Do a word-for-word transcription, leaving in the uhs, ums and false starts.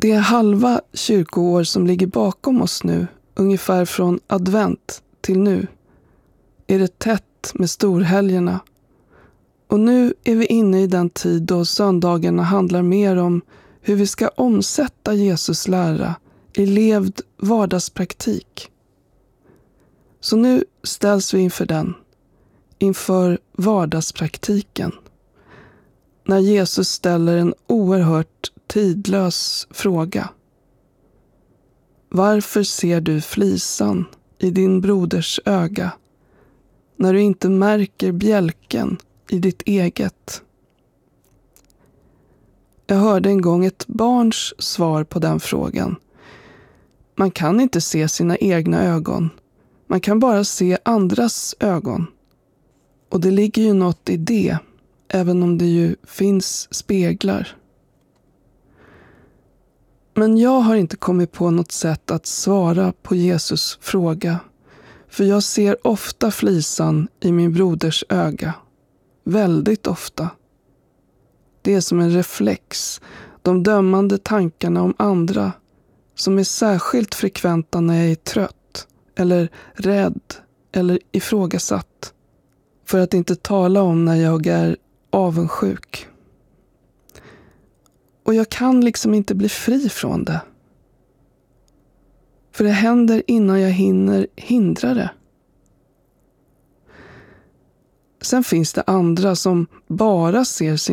Det halva kyrkoår som ligger bakom oss nu, ungefär från advent till nu, är det tätt med storhelgerna. Och nu är vi inne i den tid då söndagarna handlar mer om hur vi ska omsätta Jesus lära i levd vardagspraktik. Så nu ställs vi inför den, inför vardagspraktiken. När Jesus ställer en oerhört tidlös fråga. Varför ser du flisan i din broders öga när du inte märker bjälken i ditt eget? Jag hörde en gång ett barns svar på den frågan. Man kan inte se sina egna ögon. Man kan bara se andras ögon. Och det ligger ju något i det, även om det ju finns speglar. Men jag har inte kommit på något sätt att svara på Jesus fråga. För jag ser ofta flisan i min broders öga. Väldigt ofta. Det är som en reflex. De dömande tankarna om andra som är särskilt frekventa när jag är trött eller rädd eller ifrågasatt. För att inte tala om när jag är avundsjuk. Och jag kan liksom inte bli fri från det. För det händer innan jag hinner hindra det. Sen finns det andra som bara ser sin